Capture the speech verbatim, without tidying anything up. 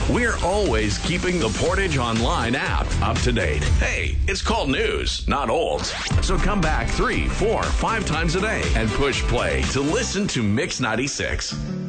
We're always keeping the Portage Online app up to date. Hey, it's called news, not old. So come back three, four, five times a day and push play to listen to Mix ninety-six.